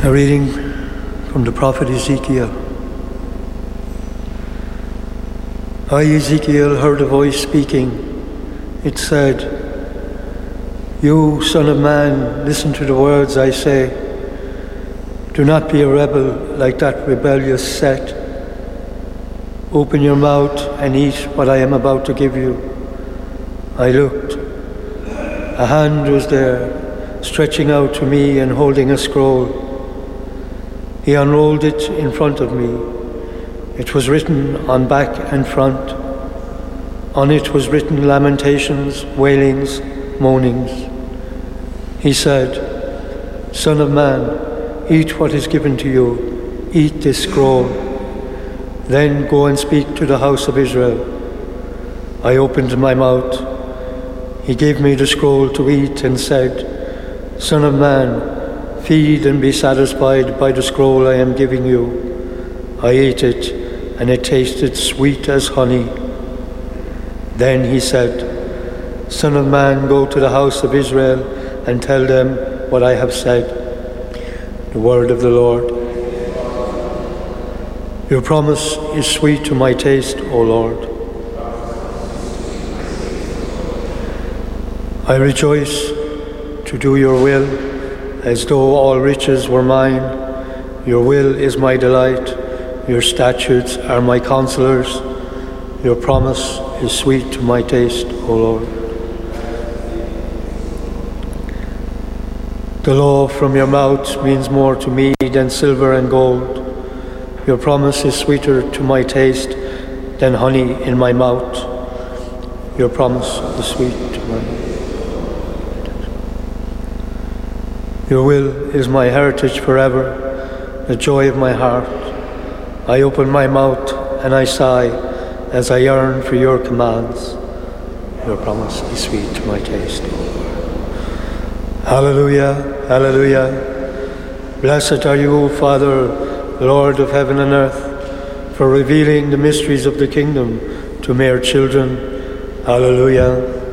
A reading from the prophet Ezekiel. I, Ezekiel, heard a voice speaking. It said, "You, son of man, listen to the words I say. Do not be a rebel like that rebellious set. Open your mouth and eat what I am about to give you." I looked. A hand was there, stretching out to me and holding a scroll. He unrolled it in front of me. It was written on back and front. On it was written lamentations, wailings, moanings. He said, "Son of man, eat what is given to you. Eat this scroll. Then go and speak to the house of Israel." I opened my mouth. He gave me the scroll to eat and said, "Son of man, feed and be satisfied by the scroll I am giving you." I ate it, and it tasted sweet as honey. Then he said, "Son of man, go to the house of Israel and tell them what I have said." The word of the Lord. Your promise is sweet to my taste, O Lord. I rejoice to do your will, as though all riches were mine. Your will is my delight. Your statutes are my counselors. Your promise is sweet to my taste, O Lord. The law from your mouth means more to me than silver and gold. Your promise is sweeter to my taste than honey in my mouth. Your promise is sweet to my mouth. Your will is my heritage forever, the joy of my heart. I open my mouth and I sigh as I yearn for your commands. Your promise is sweet to my taste. Hallelujah, hallelujah. Blessed are you, Father, Lord of heaven and earth, for revealing the mysteries of the kingdom to mere children. Hallelujah.